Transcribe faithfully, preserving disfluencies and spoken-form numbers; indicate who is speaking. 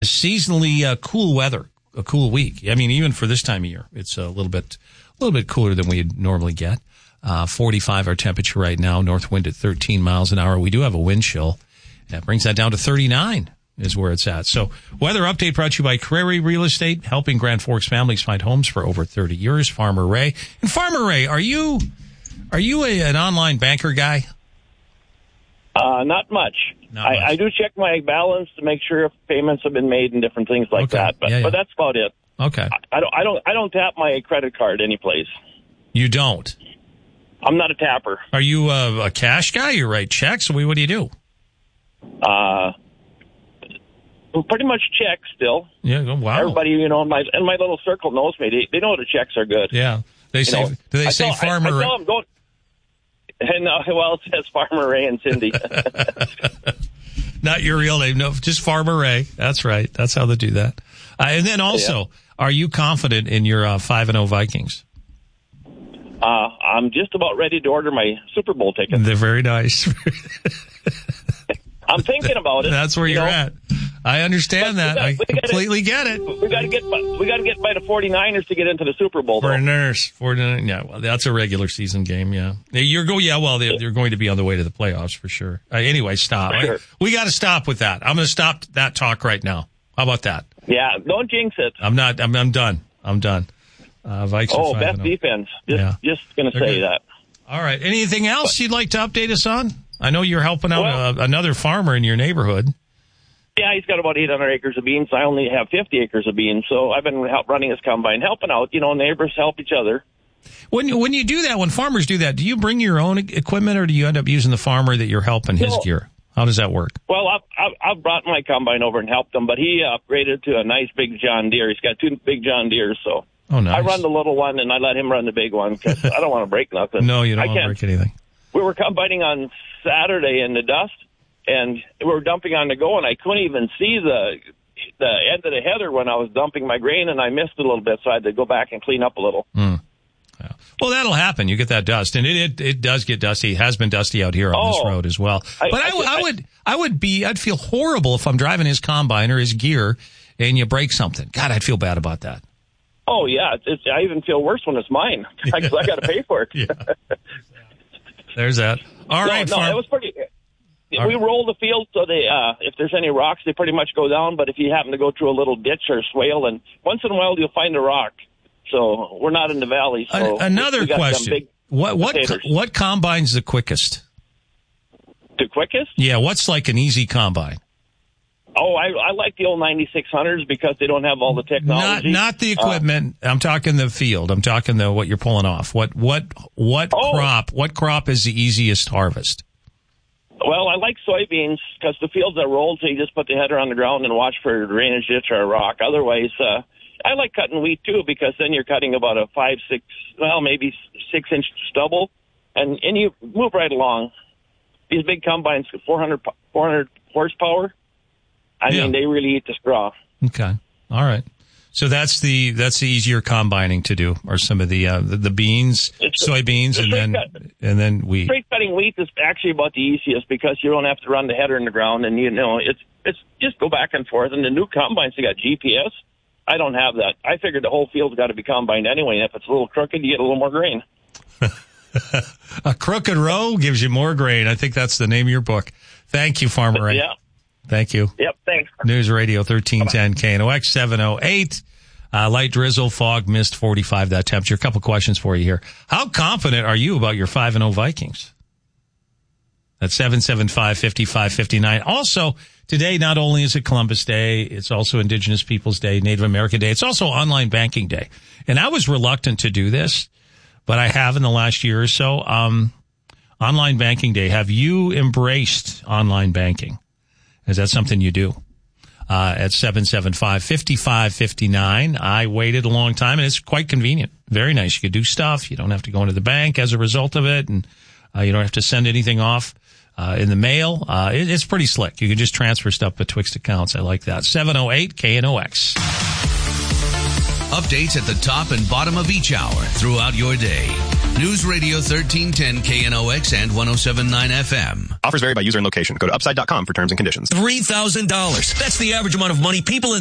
Speaker 1: Seasonally uh, cool weather, a cool week. I mean, even for this time of year, it's a little bit, a little bit cooler than we normally get. Uh, forty-five our temperature right now. North wind at thirteen miles an hour. We do have a wind chill. That brings that down to thirty-nine is where it's at. So weather update brought to you by Prairie Real Estate, helping Grand Forks families find homes for over thirty years. Farmer Ray. And Farmer Ray, are you, are you a, an online banker guy?
Speaker 2: Uh, not much.
Speaker 1: Not
Speaker 2: I,
Speaker 1: much.
Speaker 2: I do check my balance to make sure if payments have been made and different things like
Speaker 1: Okay.
Speaker 2: that. But,
Speaker 1: Yeah, yeah.
Speaker 2: but that's about it.
Speaker 1: Okay.
Speaker 2: I, I don't. I don't. I don't tap my credit card anyplace.
Speaker 1: You don't?
Speaker 2: I'm not a tapper.
Speaker 1: Are you a, a cash guy? You write checks? What do you do?
Speaker 2: Uh, pretty much checks still.
Speaker 1: Yeah. Wow.
Speaker 2: Everybody, you know, in my in my little circle knows me. They, they know the checks are good.
Speaker 1: Yeah. They
Speaker 2: You
Speaker 1: say.
Speaker 2: know,
Speaker 1: do they
Speaker 2: I
Speaker 1: say
Speaker 2: tell,
Speaker 1: Farmer?
Speaker 2: I, I tell them, don't. And uh, well, it says Farmer Ray and Cindy.
Speaker 1: Not your real name. No, just Farmer Ray. That's right. That's how they do that. Uh, and then also,
Speaker 2: Yeah.
Speaker 1: are you confident in your uh, five and oh Vikings?
Speaker 2: Uh, I'm just about ready to order my Super Bowl ticket.
Speaker 1: They're very nice.
Speaker 2: I'm thinking about it.
Speaker 1: That's where
Speaker 2: you
Speaker 1: you're
Speaker 2: know.
Speaker 1: at. I understand
Speaker 2: But we
Speaker 1: that.
Speaker 2: got-
Speaker 1: I
Speaker 2: we gotta-
Speaker 1: completely get it.
Speaker 2: We got to get by, we got to get by the 49ers to get into the Super Bowl.
Speaker 1: For
Speaker 2: Though.
Speaker 1: a nurse, for yeah, well, that's a regular season game. Yeah, you're go. Yeah, well, they're, they're going to be on the way to the playoffs for sure. Uh, anyway, stop.
Speaker 2: Sure.
Speaker 1: We got to stop with that. I'm going to stop that talk right now. How about that?
Speaker 2: Yeah, don't jinx it.
Speaker 1: I'm not. I'm, I'm done. I'm done. Uh, Vikes are
Speaker 2: Oh,
Speaker 1: five
Speaker 2: best
Speaker 1: and oh.
Speaker 2: defense. Just,
Speaker 1: Yeah.
Speaker 2: just going to
Speaker 1: They're
Speaker 2: say
Speaker 1: good.
Speaker 2: that.
Speaker 1: All right. Anything else you'd like to update us on? I know you're helping out
Speaker 2: Well-
Speaker 1: uh, another farmer in your neighborhood.
Speaker 2: Yeah, he's got about eight hundred acres of beans. I only have fifty acres of beans, so I've been help running his combine, helping out. You know, neighbors help each other.
Speaker 1: When you, when you do that, when farmers do that, do you bring your own e- equipment, or do you end up using the farmer that you're helping his
Speaker 2: No.
Speaker 1: gear? How does that work?
Speaker 2: Well, I've, I've, I've brought my combine over and helped him, but he upgraded to a nice big John Deere. He's got two big John Deeres, so
Speaker 1: Oh, nice.
Speaker 2: I run the little one and I let him run the big one because I don't want to break nothing.
Speaker 1: No, you don't
Speaker 2: I
Speaker 1: want to
Speaker 2: can't.
Speaker 1: break anything.
Speaker 2: We were combining on Saturday in the dust, and we were dumping on the go, and I couldn't even see the the end of the header when I was dumping my grain, and I missed it a little bit, so I had to go back and clean up a little.
Speaker 1: Mm. Yeah. Well, that'll happen. You get that dust, and it it, it does get dusty. It has been dusty out here on this
Speaker 2: Oh.
Speaker 1: road as well.
Speaker 2: I-
Speaker 1: But I,
Speaker 2: I-
Speaker 1: w- I would I would be I'd feel horrible if I'm driving his combine or his gear and you break something. God, I'd feel bad about that.
Speaker 2: Oh, yeah. It's, it's, I even feel worse when it's mine because I got to pay for it.
Speaker 1: Yeah. There's that. All right,
Speaker 2: no, no,
Speaker 1: farm-
Speaker 2: it was pretty.
Speaker 1: All
Speaker 2: We
Speaker 1: right.
Speaker 2: roll the field so they, uh, if there's any rocks, they pretty much go down. But if you happen to go through a little ditch or swale, and once in a while you'll find a rock. So we're not in the valley. So
Speaker 1: An- another
Speaker 2: we got some
Speaker 1: question.
Speaker 2: Big
Speaker 1: What what
Speaker 2: potatoes.
Speaker 1: what combine's the quickest?
Speaker 2: The quickest?
Speaker 1: Yeah, what's like an easy combine?
Speaker 2: Oh, I, I like the old ninety-six hundreds because they don't have all the
Speaker 1: Not
Speaker 2: technology.
Speaker 1: not the
Speaker 2: Uh,
Speaker 1: equipment. I'm talking the field. I'm talking the what you're pulling off. What what what
Speaker 2: Oh.
Speaker 1: crop? What crop is the easiest harvest?
Speaker 2: Well, I like soybeans because the fields are rolled, so you just put the header on the ground and watch for a drainage ditch or a rock. Otherwise, uh, I like cutting wheat too because then you're cutting about a five, six, well, maybe six inch stubble, and and you move right along. These big combines, four hundred, four hundred horsepower. I
Speaker 1: Yeah.
Speaker 2: mean, they really eat the straw.
Speaker 1: Okay, all right. So that's the that's the easier combining to do, or some of the uh, the, the beans,
Speaker 2: It's-
Speaker 1: soybeans,
Speaker 2: the
Speaker 1: and then
Speaker 2: straight cut.
Speaker 1: and then wheat.
Speaker 2: Straight cutting wheat is actually about the easiest because you don't have to run the header in the ground, and you know it's it's just go back and forth. And the new combines, they got G P S. I don't have that. I figured the whole field's got to be combined anyway. And if it's a little crooked, you get a little more grain.
Speaker 1: A crooked row gives you more grain. I think that's the name of your book. Thank you, Farmer Ray.
Speaker 2: Yeah.
Speaker 1: Thank you.
Speaker 2: Yep. Thanks.
Speaker 1: News Radio thirteen ten K N O X seven oh eight. Uh, light drizzle, fog, mist, forty-five that temperature. A couple questions for you here. How confident are you about your five and oh Vikings? That's seven seven five, five five five nine. Also, today not only is it Columbus Day, it's also Indigenous Peoples Day, Native American Day. It's also Online Banking Day. And I was reluctant to do this, but I have in the last year or so. Um, Online Banking Day. Have you embraced online banking? Is that something you do? Uh, at seven seven five, five five five nine. I waited a long time, and it's quite convenient. Very nice. You could do stuff. You don't have to go into the bank as a result of it, and uh, you don't have to send anything off uh, in the mail. Uh, it, it's pretty slick. You can just transfer stuff betwixt accounts. I like that. seven oh eight K N O X.
Speaker 3: Updates at the top and bottom of each hour throughout your day. News Radio thirteen ten K N O X and one oh seven point nine F M.
Speaker 4: Offers vary by user and location. Go to upside dot com for terms and conditions.
Speaker 5: three thousand dollars. That's the average amount of money people in